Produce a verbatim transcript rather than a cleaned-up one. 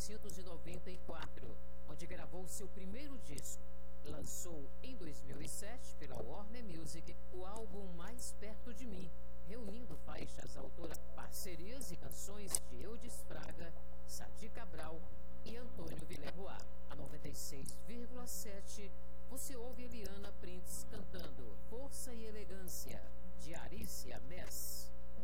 novecentos e noventa e quatro, onde gravou seu primeiro disco. Lançou em dois mil e sete, pela Warner Music, o álbum Mais Perto de Mim, reunindo faixas autoras, parcerias e canções de Eudes Fraga, Sadi Cabral e Antônio Villerroy. A noventa e seis vírgula sete, você ouve Eliana Prince cantando Força e Elegância, de Arícia Mess.